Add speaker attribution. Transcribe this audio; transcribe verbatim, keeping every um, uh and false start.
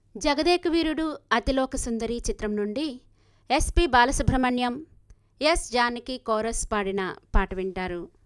Speaker 1: జగదేక వీరుడు అతిలోక సుందరి చిత్రం నుండి SP Balasubrahmanyam, yes Janaki chorus పాడిన పాట వింటారు.